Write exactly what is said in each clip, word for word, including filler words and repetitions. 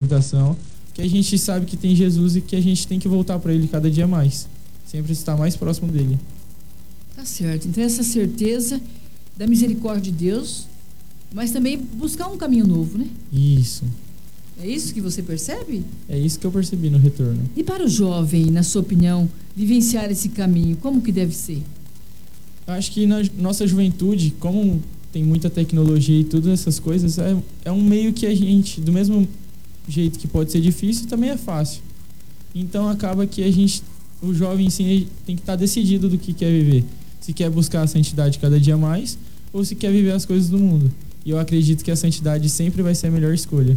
tentação, que a gente sabe que tem Jesus e que a gente tem que voltar para Ele cada dia mais, sempre estar mais próximo dele. Tá certo. Então essa certeza da misericórdia de Deus, mas também buscar um caminho novo, né? Isso. É isso que você percebe? É isso que eu percebi no retorno. E para o jovem, na sua opinião, vivenciar esse caminho, como que deve ser? Eu acho que na nossa juventude, como tem muita tecnologia e todas essas coisas, é, é um meio que a gente, do mesmo jeito que pode ser difícil, também é fácil. Então acaba que a gente, o jovem sim, tem que estar decidido do que quer viver. Se quer buscar a santidade cada dia mais, ou se quer viver as coisas do mundo. E eu acredito que a santidade sempre vai ser a melhor escolha.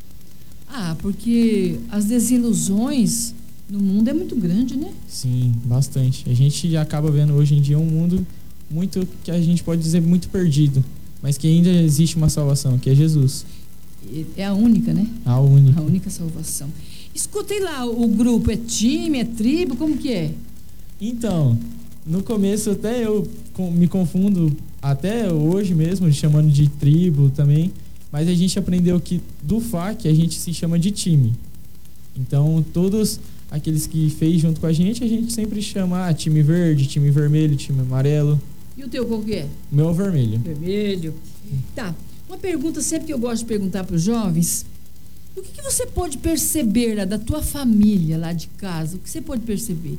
Ah, porque as desilusões no mundo é muito grande, né? Sim, bastante. A gente acaba vendo hoje em dia um mundo muito, que a gente pode dizer, muito perdido, mas que ainda existe uma salvação, que é Jesus. É a única, né? A única. A única salvação. Escutei lá, o grupo é time, é tribo, como que é? Então, no começo até eu me confundo, até hoje mesmo, chamando de tribo também, mas a gente aprendeu que do F A Q a gente se chama de time. Então, todos aqueles que fez junto com a gente, a gente sempre chama ah, time verde, time vermelho, time amarelo. E o teu qual que é? O meu é o vermelho. Vermelho. Tá. Uma pergunta sempre que eu gosto de perguntar para os jovens: o que, que você pode perceber lá da tua família, lá de casa? O que você pode perceber?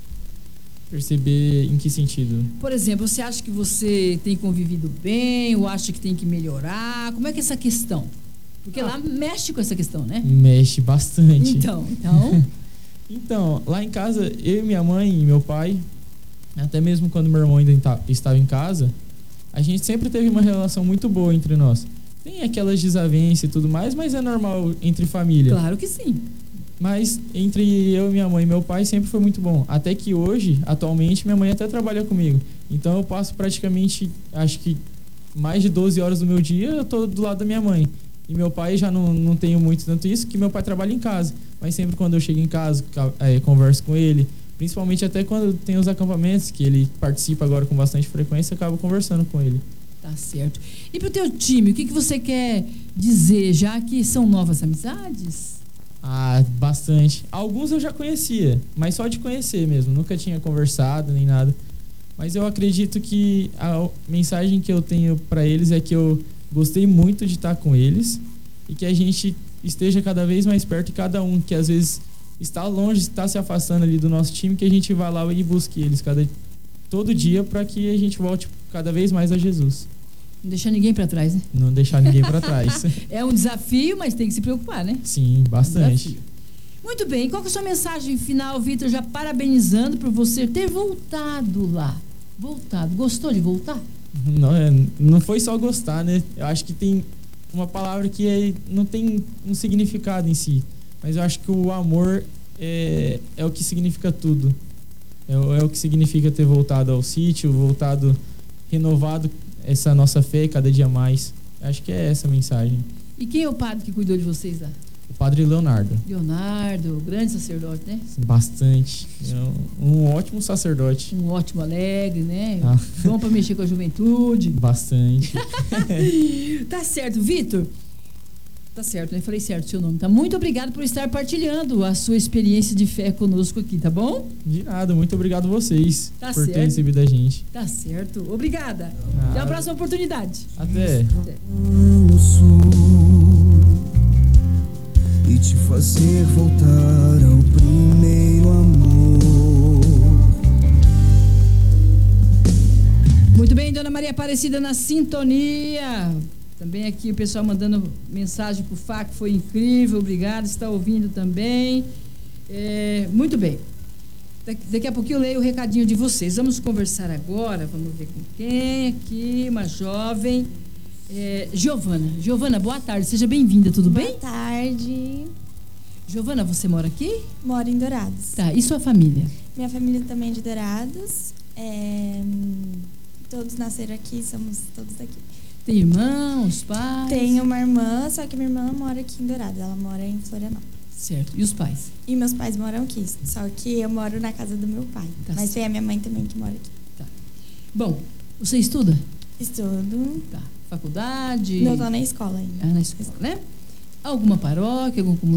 Perceber em que sentido? Por exemplo, você acha que você tem convivido bem ou acha que tem que melhorar? Como é que é essa questão? Porque ah, lá mexe com essa questão, né? Mexe bastante. Então, então... então, lá em casa, eu, minha mãe e meu pai, até mesmo quando meu irmão ainda estava em casa, a gente sempre teve uma relação muito boa entre nós. Tem aquelas desavenças e tudo mais, mas é normal entre família. Claro que sim. Mas entre eu, minha mãe e meu pai sempre foi muito bom. Até que hoje, atualmente, minha mãe até trabalha comigo. Então eu passo praticamente, acho que mais de doze horas do meu dia, eu tô do lado da minha mãe. E meu pai já não, não tenho muito tanto isso, que meu pai trabalha em casa. Mas sempre quando eu chego em casa, é, converso com ele. Principalmente até quando tem os acampamentos, que ele participa agora com bastante frequência, eu acabo conversando com ele. Tá certo. E pro teu time, o que, que você quer dizer, já que são novas amizades? Ah, bastante. Alguns eu já conhecia, mas só de conhecer mesmo. Nunca tinha conversado nem nada. Mas eu acredito que a mensagem que eu tenho para eles é que eu gostei muito de estar com eles e que a gente esteja cada vez mais perto de cada um, que às vezes está longe, está se afastando ali do nosso time, que a gente vá lá e busque eles cada, todo dia para que a gente volte cada vez mais a Jesus. Não deixar ninguém para trás, né? Não deixar ninguém para trás. É um desafio, mas tem que se preocupar, né? Sim, bastante. Um Muito bem. Qual que é a sua mensagem final, Vitor? Já parabenizando por você ter voltado lá. Voltado. Gostou de voltar? Não, é, não foi só gostar, né? Eu acho que tem uma palavra que é, não tem um significado em si. Mas eu acho que o amor é, é o que significa tudo. É, é o que significa ter voltado ao sítio, voltado, renovado essa nossa fé cada dia mais. Acho que é essa a mensagem. E quem é o padre que cuidou de vocês lá? O padre Leonardo. Leonardo, grande sacerdote, né? Bastante. É um, um ótimo sacerdote. Um ótimo alegre, né? Ah. Bom para mexer com a juventude. Bastante. Tá certo, Vitor. Tá certo, né? Falei certo o seu nome. Tá? Muito obrigado por estar partilhando a sua experiência de fé conosco aqui, tá bom? De nada, muito obrigado a vocês tá por certo. terem recebido a gente. Tá certo. Obrigada. Ah. Até a próxima oportunidade. Até. Até. E te fazer voltar ao primeiro amor. Muito bem, Dona Maria Aparecida na sintonia. Também aqui o pessoal mandando mensagem pro F A Q, foi incrível, obrigado, está ouvindo também. É, muito bem. Daqui, daqui a pouquinho eu leio o recadinho de vocês. Vamos conversar agora, vamos ver com quem aqui, uma jovem. É, Giovana. Giovana, boa tarde, seja bem-vinda, tudo bem? Boa tarde. Giovana, você mora aqui? Moro em Dourados. Tá, e sua família? Minha família também é de Dourados. É, todos nasceram aqui, somos todos daqui. Tem irmãos, pais? Tenho uma irmã, só que minha irmã mora aqui em Dourados, ela mora em Florianópolis. Certo, e os pais? E meus pais moram aqui, só que eu moro na casa do meu pai. Tá, mas certo. tem a minha mãe também que mora aqui. Tá. Bom, você estuda? Estudo. Tá. Faculdade? Não, tô na escola ainda. Ah, na escola, né? Alguma paróquia, algum